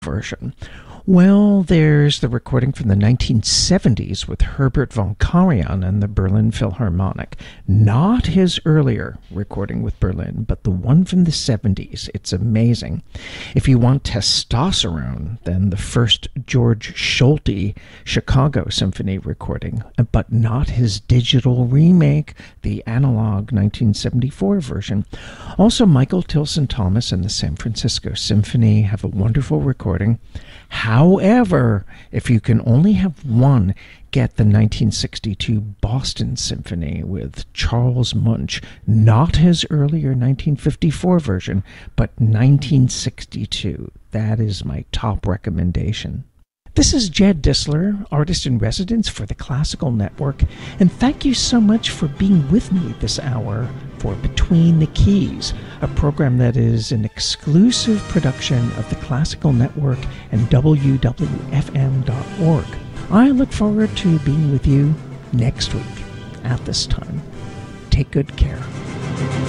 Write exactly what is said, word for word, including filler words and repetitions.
version. Well, there's the recording from the nineteen seventies with Herbert von Karajan and the Berlin Philharmonic. Not his earlier recording with Berlin, but the one from the seventies. It's amazing. If you want testosterone, then the first George Solti Chicago Symphony recording, but not his digital remake, the analog nineteen seventy-four version. Also, Michael Tilson Thomas and the San Francisco Symphony have a wonderful recording. However, if you can only have one, get the nineteen sixty-two Boston Symphony with Charles Munch, not his earlier nineteen fifty-four version, but nineteen sixty-two. That is my top recommendation. This is Jed Disler, artist in residence for the Classical Network, and thank you so much for being with me this hour for Between the Keys, a program that is an exclusive production of the Classical Network and W W F M dot org. I look forward to being with you next week at this time. Take good care.